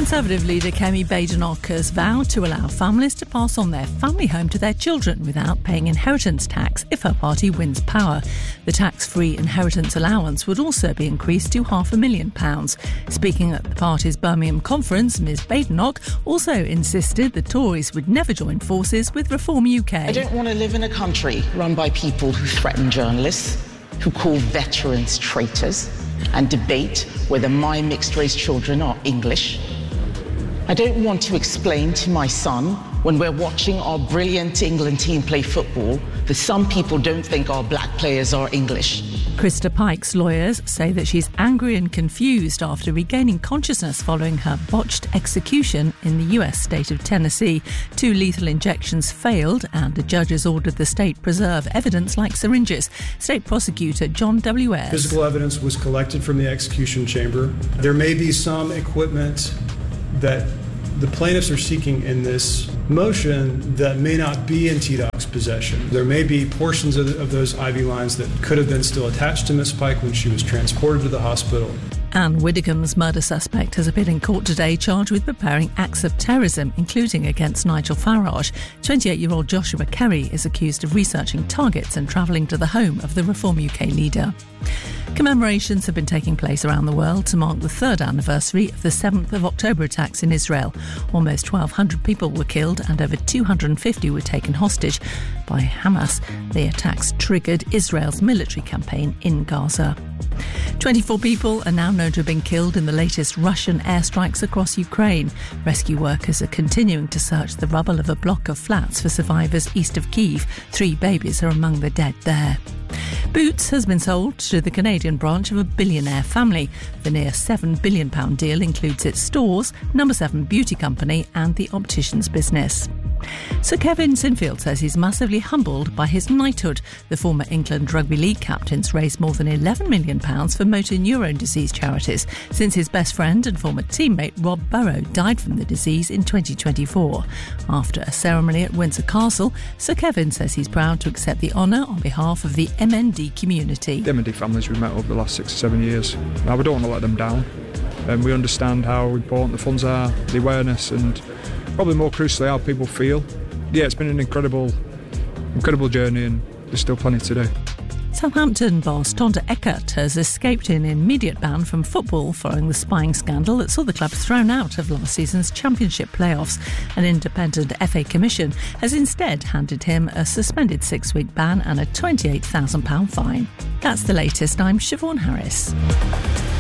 Conservative leader Kemi Badenoch has vowed to allow families to pass on their family home to their children without paying inheritance tax if her party wins power. The tax-free inheritance allowance would also be increased to £500,000. Speaking at the party's Birmingham conference, Ms Badenoch also insisted the Tories would never join forces with Reform UK. I don't want to live in a country run by people who threaten journalists, who call veterans traitors, and debate whether my mixed-race children are English. I don't want to explain to my son, when we're watching our brilliant England team play football, that some people don't think our black players are English. Krista Pike's lawyers say that she's angry and confused after regaining consciousness following her botched execution in the US state of Tennessee. 2 lethal injections failed and the judges ordered the state preserve evidence like syringes. State prosecutor John W. Ayres. Physical evidence was collected from the execution chamber. There may be some equipment that the plaintiffs are seeking in this motion that may not be in TDOC's possession. There may be portions of those IV lines that could have been still attached to Ms. Pike when she was transported to the hospital. Anne Widdecombe's murder suspect has appeared in court today charged with preparing acts of terrorism, including against Nigel Farage. 28-year-old Joshua Kerry is accused of researching targets and travelling to the home of the Reform UK leader. Commemorations have been taking place around the world to mark the 3rd anniversary of the 7th of October attacks in Israel. Almost 1,200 people were killed and over 250 were taken hostage by Hamas. The attacks triggered Israel's military campaign in Gaza. 24 people are now known to have been killed in the latest Russian airstrikes across Ukraine. Rescue workers are continuing to search the rubble of a block of flats for survivors east of Kyiv. 3 babies are among the dead there. Boots has been sold to the Canadian branch of a billionaire family. The near £7 billion deal includes its stores, Number 7 beauty company and the optician's business. Sir Kevin Sinfield says he's massively humbled by his knighthood. The former England Rugby League captain's raised more than £11 million for motor neurone disease charities since his best friend and former teammate Rob Burrow died from the disease in 2024. After a ceremony at Windsor Castle, Sir Kevin says he's proud to accept the honour on behalf of the MND community. The MND families we've met over the last 6 or 7 years, now we don't want to let them down. And we understand how important the funds are, the awareness and probably more crucially how people feel. Yeah, it's been an incredible journey and there's still plenty to do. Southampton boss Tonda Eckert has escaped an immediate ban from football following the spying scandal that saw the club thrown out of last season's Championship playoffs. An independent FA commission has instead handed him a suspended 6-week ban and a £28,000 fine. That's the latest. I'm Siobhan Harris.